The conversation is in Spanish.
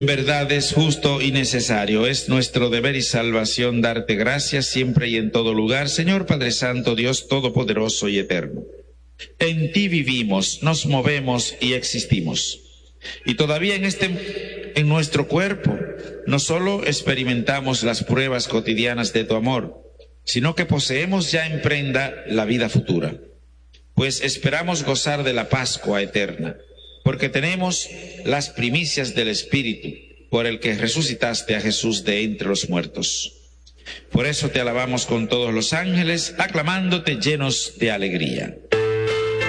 En verdad es justo y necesario, es nuestro deber y salvación darte gracias siempre y en todo lugar, Señor Padre Santo, Dios Todopoderoso y Eterno. En ti vivimos, nos movemos y existimos. Y todavía en nuestro cuerpo, no solo experimentamos las pruebas cotidianas de tu amor, sino que poseemos ya en prenda la vida futura. Pues esperamos gozar de la Pascua eterna, porque tenemos las primicias del Espíritu, por el que resucitaste a Jesús de entre los muertos. Por eso te alabamos con todos los ángeles, aclamándote llenos de alegría.